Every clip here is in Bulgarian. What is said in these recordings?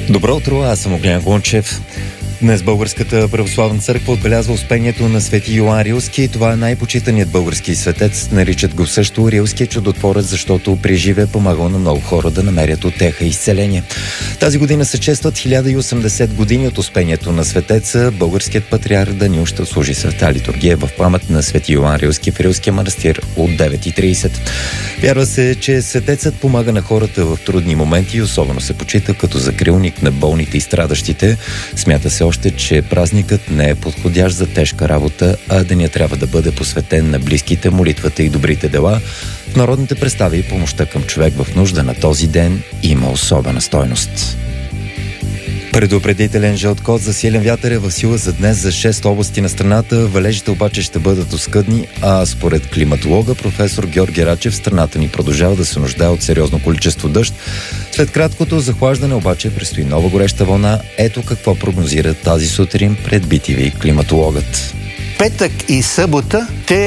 Добро утро, аз съм Огнян Гончев. Днес Българската православна църква отбелязва успението на свети Йоан Рилски. Това е най-почитаният български светец. Наричат го също Рилския чудотворец, защото при живе помагал на много хора да намерят утеха и изцеление. Тази година се честват 1080 години от успението на светеца. Българският патриарх Даниил ще служи света литургия в памет на свети Йоан Рилски в Рилския манастир от 9:30. Вярва се, че светецът помага на хората в трудни моменти и особено се почита като закрилник на болните и страдащите. Смята се още, че празникът не е подходящ за тежка работа, а денят трябва да бъде посветен на близките, молитвата и добрите дела. В народните представи и помощта към човек в нужда на този ден има особена стойност. Предупредителен жълт код за силен вятър е в сила за днес за 6 области на страната. Валежите обаче ще бъдат оскъдни, а според климатолога професор Георги Рачев страната ни продължава да се нуждае от сериозно количество дъжд. След краткото захлаждане обаче предстои нова гореща вълна. Ето какво прогнозира тази сутрин пред BTV климатологът. Петък и събота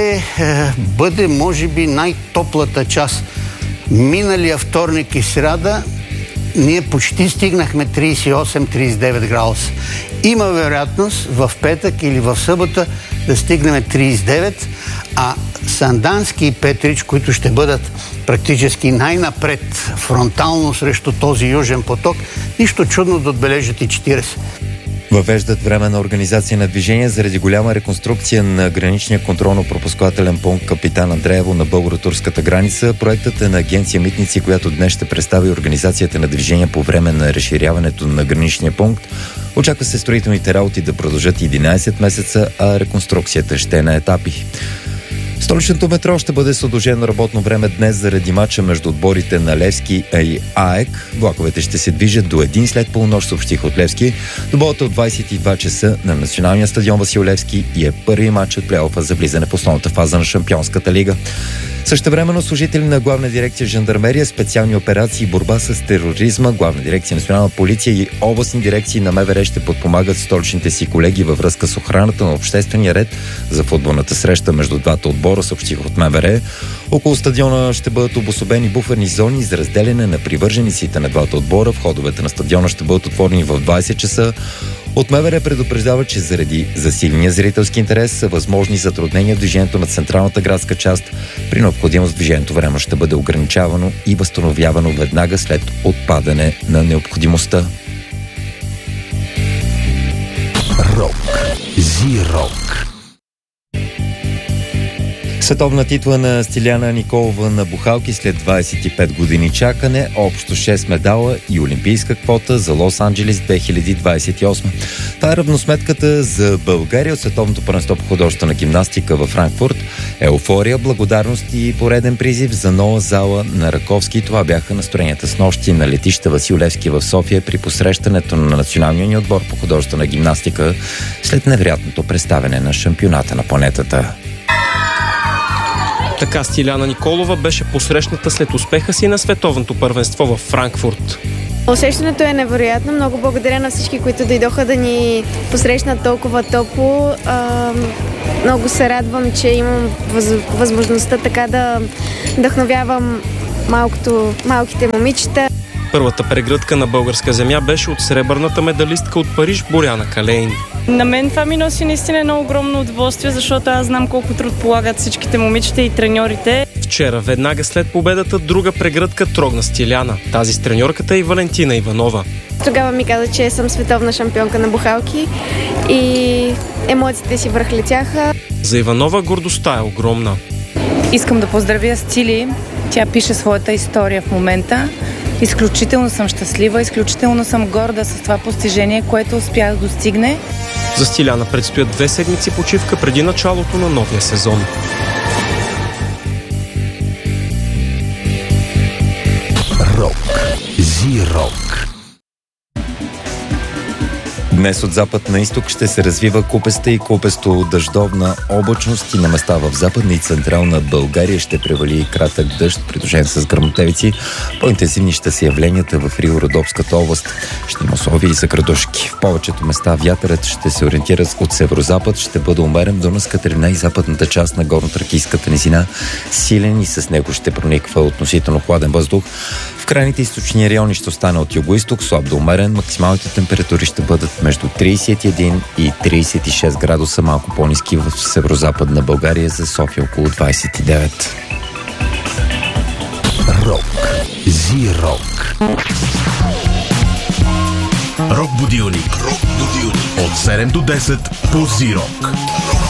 бъде може би най-топлата част. Миналия вторник и сряда ние почти стигнахме 38-39 градуса. Има вероятност в петък или в събота да стигнем 39, а Сандански и Петрич, които ще бъдат практически най-напред фронтално срещу този южен поток, нищо чудно да отбележат и 40. Въвеждат временна организация на движение заради голяма реконструкция на граничния контролно-пропускателен пункт Капитан Андреево на българо-турската граница. Проектът е на агенция Митници, която днес ще представи организацията на движение по време на разширяването на граничния пункт. Очаква се строителните работи да продължат 11 месеца, а реконструкцията ще е на етапи. Столичното метро ще бъде с удължено работно време днес заради мача между отборите на Левски и АЕК. Влаковете ще се движат до 1 след полунощ, съобщиха от Левски. Добавата от 22 часа на националния стадион Васил Левски и е първи мач от плейофа за влизане в основната фаза на Шампионската лига. Същевременно служители на Главна дирекция Жандармерия, специални операции и борба с тероризма, Главна дирекция Национална полиция и областни дирекции на МВР ще подпомагат столичните си колеги във връзка с охраната на обществения ред за футболната среща между двата отбора, съобщиха от МВР. Около стадиона ще бъдат обособени буферни зони за разделяне на привържениците на двата отбора. Входовете на стадиона ще бъдат отворени в 20 часа. От МВР предупреждава, че заради засиления зрителски интерес са възможни затруднения в движението на централната градска част. При необходимост движението време ще бъде ограничавано и възстановявано веднага след отпадане на необходимостта. Рок. Зи-рок. Световна титла на Стиляна Николова на бухалки след 25 години чакане, общо 6 медала и олимпийска квота за Лос-Анджелес 2028. Това е равносметката за България от Световното първенство по художествена гимнастика във Франкфурт. Еуфория, благодарност и пореден призив за нова зала на Раковски. Това бяха настроенията с нощи на летище Васил Левски в София при посрещането на националния ни отбор по художествена гимнастика след невероятното представяне на шампионата на планетата. Така Стиляна Николова беше посрещната след успеха си на световното първенство във Франкфурт. Усещането е невероятно. Много благодаря на всички, които дойдоха да ни посрещнат толкова топло. Много се радвам, че имам възможността така да вдъхновявам малките момичета. Първата прегръдка на българска земя беше от сребърната медалистка от Париж Боряна Калейн. На мен това ми носи наистина едно огромно удоволствие, защото аз знам колко труд полагат всичките момичета и треньорите. Вчера, веднага след победата, друга прегръдка трогна Стиляна. Тази с треньорката и Валентина Иванова. Тогава ми каза, че съм световна шампионка на бухалки и емоциите си връхлетяха. За Иванова гордостта е огромна. Искам да поздравя Стили. Тя пише своята история в момента. Изключително съм щастлива, изключително съм горда с това постижение, което успя да достигне. За Стиляна предстоят 2 седмици почивка преди началото на новия сезон. Рок. Зи-рок. Днес от запад на изток ще се развива купеста и купесто-дъждовна облачност и на места в западна и централна България ще превали кратък дъжд, придружен с гръмотевици. По-интензивни ще са явленията в Рио-Родопската област. Ще има условия и за градушки. В повечето места вятърът ще се ориентира от северозапад, ще бъде умерен до Катерина и западната част на горно-тракийската низина. Силен и с него ще прониква относително хладен въздух. В крайните източни райони ще остане от юго-исток, слаб до умерен. Максималните температури ще бъдат между 31 и 36 градуса, малко по-ниски в северо-западна България, за София около 29. Рок. Зи-рок. Рок будилник. От 7 до 10 по Зи-рок.